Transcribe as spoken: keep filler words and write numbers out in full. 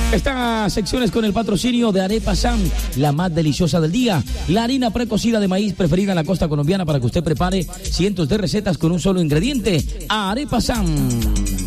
Esta sección es con el patrocinio de Arepa Sam, la más deliciosa del día. La harina precocida de maíz preferida en la costa colombiana para que usted prepare cientos de recetas con un solo ingrediente. Arepa Sam.